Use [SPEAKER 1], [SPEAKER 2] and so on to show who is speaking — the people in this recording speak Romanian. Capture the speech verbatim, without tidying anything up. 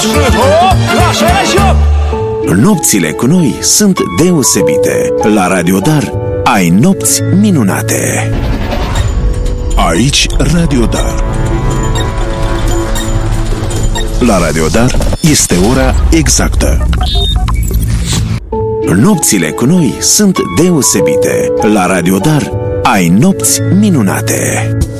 [SPEAKER 1] Nopțile cu noi sunt deosebite. La Radio Dar ai nopți minunate. Aici Radio Dar. La Radio Dar este ora exactă. Nopțile cu noi sunt deosebite. La Radio Dar ai nopți minunate.